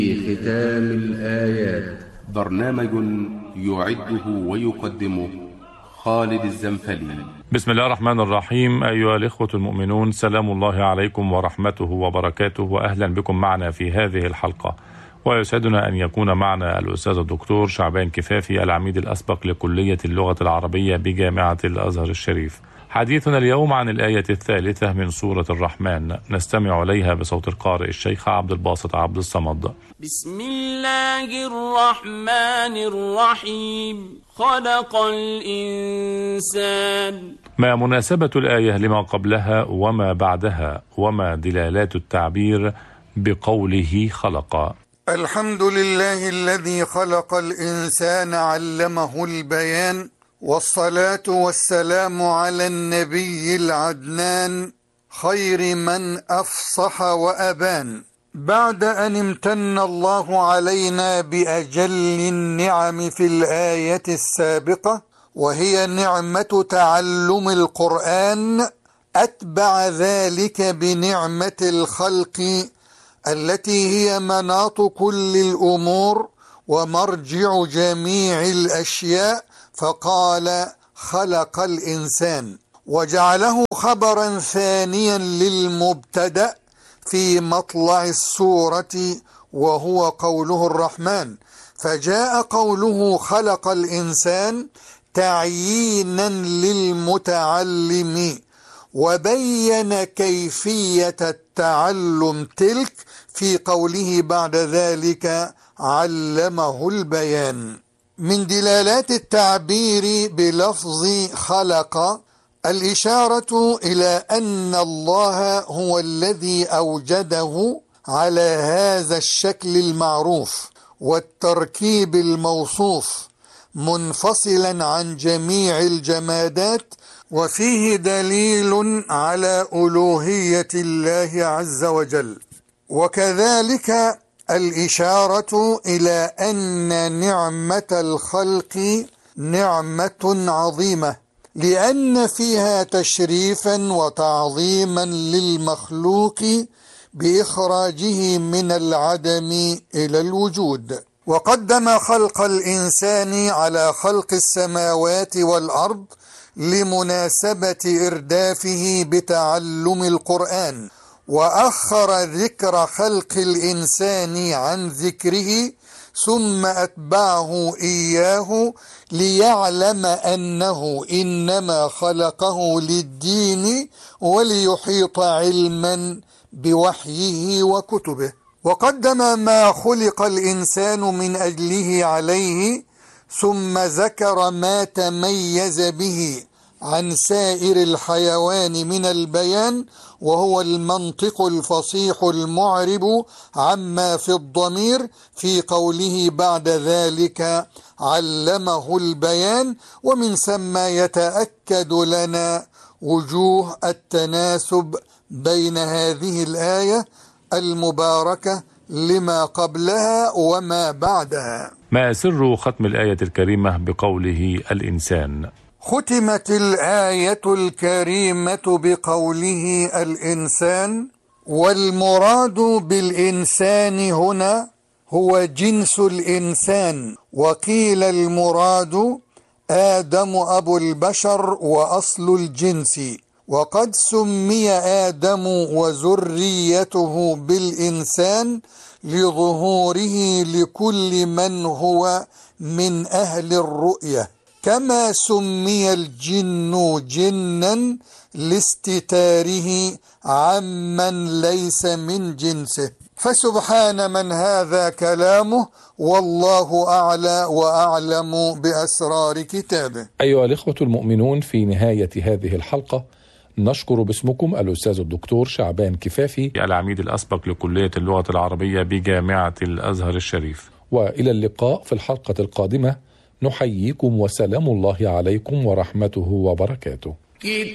ختام الآيات. برنامج يعده ويقدمه خالد الزنفلي. بسم الله الرحمن الرحيم. أيها الإخوة المؤمنون، سلام الله عليكم ورحمته وبركاته، وأهلا بكم معنا في هذه الحلقة. ويسعدنا أن يكون معنا الأستاذ الدكتور شعبان كفافي، العميد الأسبق لكلية اللغة العربية بجامعة الأزهر الشريف. حديثنا اليوم عن الآية الثالثة من سورة الرحمن، نستمع إليها بصوت القارئ الشيخ عبد الباسط عبد الصمد. بسم الله الرحمن الرحيم. خلق الإنسان. ما مناسبة الآية لما قبلها وما بعدها، وما دلالات التعبير بقوله خلق؟ الحمد لله الذي خلق الإنسان علمه البيان، والصلاة والسلام على النبي العدنان خير من أفصح وأبان. بعد أن امتن الله علينا بأجل النعم في الآية السابقة، وهي نعمة تعلم القرآن، أتبع ذلك بنعمة الخلق التي هي مناط كل الأمور ومرجع جميع الأشياء، فقال خلق الإنسان، وجعله خبرا ثانيا للمبتدأ في مطلع السورة، وهو قوله الرحمن، فجاء قوله خلق الإنسان تعيينا للمتعلم، وبين كيفية التعلم تلك في قوله بعد ذلك علمه البيان. من دلالات التعبير بلفظ خلق الإشارة إلى أن الله هو الذي أوجده على هذا الشكل المعروف والتركيب الموصوف، منفصلا عن جميع الجمادات، وفيه دليل على ألوهية الله عز وجل. وكذلك الإشارة إلى أن نعمة الخلق نعمة عظيمة، لأن فيها تشريفا وتعظيما للمخلوق بإخراجه من العدم إلى الوجود. وقدم خلق الإنسان على خلق السماوات والأرض لمناسبة إردافه بتعلم القرآن، وأخر ذكر خلق الإنسان عن ذكره، ثم أتبعه إياه ليعلم أنه إنما خلقه للدين وليحيط علما بوحيه وكتبه. وقدم ما خلق الإنسان من أجله عليه، ثم ذكر ما تميز به عن سائر الحيوان من البيان، وهو المنطق الفصيح المعرب عما في الضمير، في قوله بعد ذلك علمه البيان. ومن ثم يتأكد لنا وجوه التناسب بين هذه الآية المباركة لما قبلها وما بعدها. ما سر ختم الآية الكريمة بقوله الإنسان؟ ختمت الآية الكريمة بقوله الإنسان، والمراد بالإنسان هنا هو جنس الإنسان، وقيل المراد آدم أبو البشر وأصل الجنس. وقد سمي آدم وذريته بالإنسان لظهوره لكل من هو من أهل الرؤية، كما سمي الجن جنا لاستتاره عمن ليس من جنسه. فسبحان من هذا كلامه، والله أعلى وأعلم بأسرار كتابه. أيها الإخوة المؤمنون، في نهاية هذه الحلقة نشكر باسمكم الأستاذ الدكتور شعبان كفافي، العميد الأسبق لكلية اللغة العربية بجامعة الأزهر الشريف. وإلى اللقاء في الحلقة القادمة، نحييكم وسلام الله عليكم ورحمته وبركاته.